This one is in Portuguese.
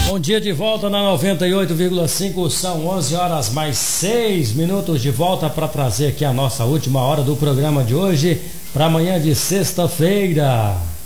Bom dia de volta na 98,5, são 11 horas mais 6 minutos de volta para trazer aqui a nossa última hora do programa de hoje, para amanhã de sexta-feira.